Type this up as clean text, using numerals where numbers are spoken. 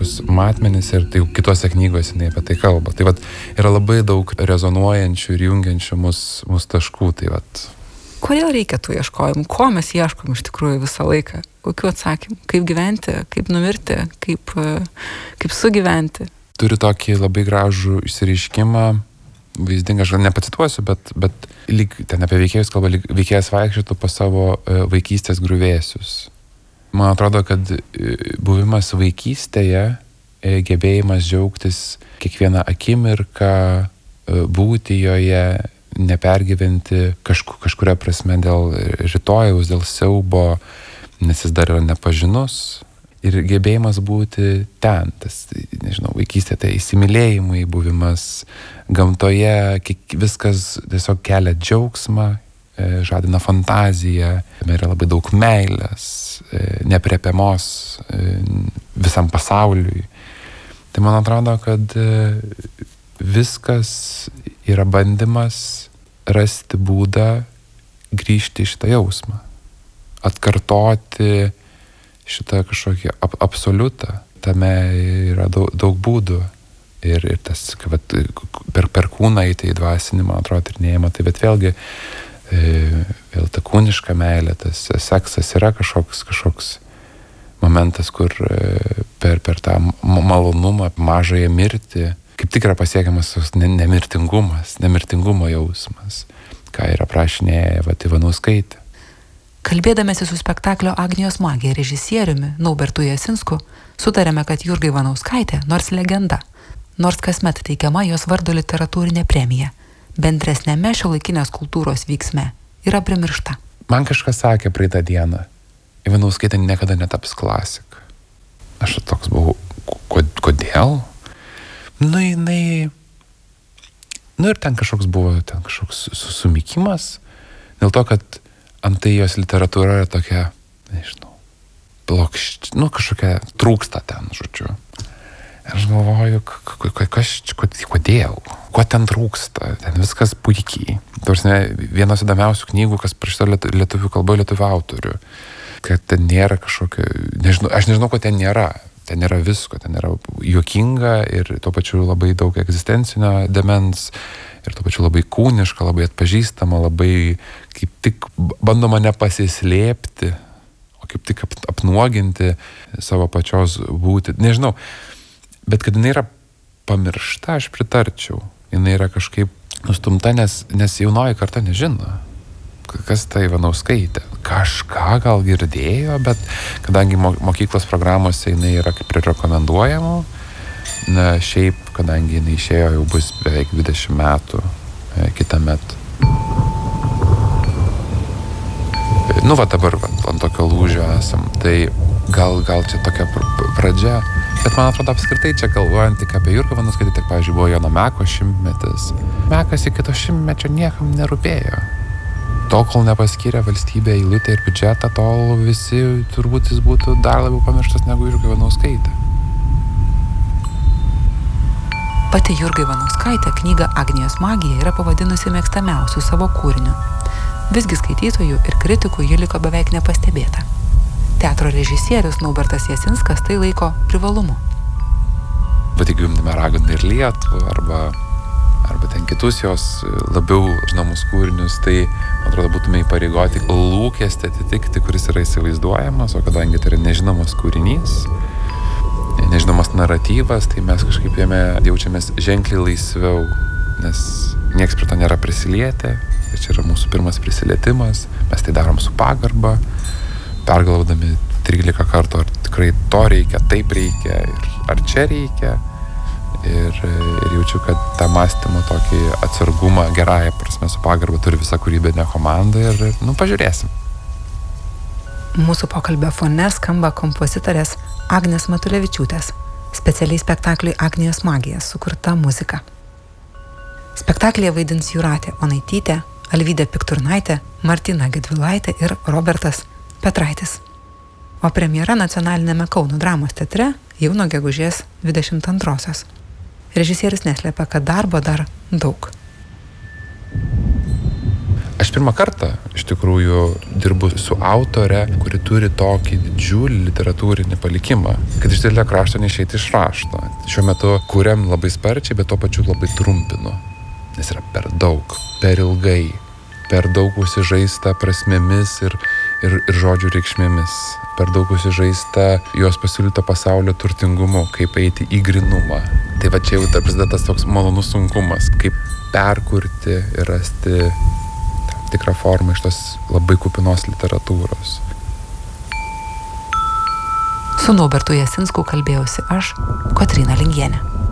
kažkokius matmenis ir tai kitose knygose jinai apie tai kalba. Tai vat yra labai daug rezonuojančių ir jungiančių mus taškų. Tai vat. Kodėl reikia tų ieškojimų? Ko mes ieškom iš tikrųjų visą laiką? Kokių atsakymų? Kaip gyventi? Kaip numirti? Kaip sugyventi? Turi tokį labai gražų išsireiškimą, vaizdingą, aš gal nepacituosiu, bet lyg ten apie veikėjus kalba, lyg veikėjas vaikščiotų po savo vaikystės griuvėsius. Man atrodo, kad buvimas vaikystėje, gebėjimas džiaugtis kiekvieną akimirką, būti joje, nepergyventi kažkuria prasme dėl rytojaus, dėl siaubo, nes jis dar yra nepažinus. Ir gebėjimas būti ten, tas, nežinau, vaikystė, tai įsimylėjimai, buvimas gamtoje, viskas tiesiog kelia džiaugsmą, žadina fantaziją, yra labai daug meilės, nepriepiamos visam pasauliui. Tai man atrodo, kad viskas yra bandymas rasti būdą grįžti į šitą jausmą, atkartoti šitą kažkokį absoliutą. Tame yra daug būdų ir tas, kad per kūną į dvasinį, man atrodo, tyrinėjimą, tai bet vėlgi vėl ta kūniška meilė, tas seksas yra kažkoks momentas, kur per tą malonumą, mažąją mirtį, kaip tik yra pasiekiamas nemirtingumo jausmas, ką yra aprašinėję Ivanauskaitė. Kalbėdamėsi su spektaklio Agnijos magija režisieriumi Naubertu Jasinsku, sutarėme, kad Jurga Ivanauskaitė, nors legenda, nors kasmet teikiama jos vardo literatūrinė premija, bendresnėme šiuolaikinės kultūros vyksme yra primiršta. Man kažkas sakė praeitą dieną, Ivanauskaitė niekada netaps klasika. Aš toks buvau, kodėl? Jinai... ir ten kažkoks buvo, sumikimas, dėl to, kad antai jos literatūra yra tokia, nežinau, kažkokia trūksta ten, žodžiu. Ir aš galvoju, kodėl? Ko ten trūksta? Ten viskas puikiai. Vienos įdomiausių knygų, kas parašyta lietuvių kalba, lietuvių autorių. Kad ten nėra kažkokio, aš nežinau, ko ten nėra. Ten yra visko, ten yra juokinga ir tuo pačiu labai daug egzistencinio demens ir tuo pačiu labai kūniška, labai atpažįstama, labai kaip tik bandoma nepasislėpti, o kaip tik apnuoginti savo pačios būti. Nežinau, bet kad jinai yra pamiršta, aš pritarčiau. Jinai yra kažkaip nustumta, nes jaunoji karta nežino. Kas tai Ivanauskaitė? Kažką gal girdėjo, bet kadangi mokyklos programuose jinai yra kaip ir rekomenduojama, šiaip, kadangi jinai išėjo, jau bus beveik 20 metų kitąmet. Dabar ant tokio lūžio esam, tai gal čia tokia pradžia, bet man atrodo apskritai čia galvojant tik apie Jurgą Ivanauskaitę, tik, pavyzdžiui, buvo Jono Meko 100-metis. Mekas iki to 100-mečio niekam nerūpėjo. Tol, kol nepaskyrė valstybė eilutę ir biudžetą, tol visi turbūt jis būtų dar labiau pamirštas negu Jurga Ivanauskaitė. Pati Jurga Ivanauskaitė knygą Agnijos magija yra pavadinusi mėgstamiausių savo kūrinių. Visgi skaitytojų ir kritikų ji liko beveik nepastebėta. Teatro režisierius Naubertas Jasinskas tai laiko privalumu. Bet jeigu imtume Raganą ir Lietuvą arba ten kitus jos labiau žinomus kūrinius, tai, man atrodo, būtume įpareigoti lūkestį atitikti, kuris yra įsivaizduojamas, o kadangi tai yra nežinomas kūrinys, nežinomas naratyvas, tai mes kažkaip jame jaučiamės ženkliai laisviau, nes nieks prie to nėra prisilietę, ir čia yra mūsų pirmas prisilietimas, mes tai darom su pagarba, pergalvodami 13 kartų, ar tikrai to reikia, taip reikia, ir ar čia reikia. Ir jaučiu, kad tą mąstymą, tokį atsargumą, gerąją prasme su pagarba turi visa kūrybinė komanda ir, pažiūrėsim. Mūsų pokalbio fone skamba kompozitorės Agnės Matulevičiūtės, specialiai spektakliui Agnijos magija sukurta muzika. Spektaklyje vaidins Jūratė Onaitytė, Alvydė Pikturnaitė, Martina Gedvilaitė ir Robertas Petraitis. O premjera Nacionalinėme Kauno dramos teatre jau nuo gegužės 22-osios. Režisierius neslėpia, kad darbo dar daug. Aš aš pirmą kartą iš tikrųjų dirbu su autore, kuri turi tokį didžiulį literatūrinį palikimą, kad iš didelio krašto neišeiti iš rašto. Šiuo metu kuriam labai sparčiai, bet tuo pačiu labai trumpinu, nes yra per daug, per ilgai, per daug užsižaista prasmėmis ir žodžių reikšmėmis, per daug užsižaista jos pasiūlyto pasaulio turtingumu, kaip eiti į grinumą. Tai va čia jau prasideda tas toks malonus sunkumas, kaip perkurti ir rasti tam tikrą formą iš tos labai kupinos literatūros. Su Naubertu Jasinsku kalbėjausi aš, Kotryna Lingienė.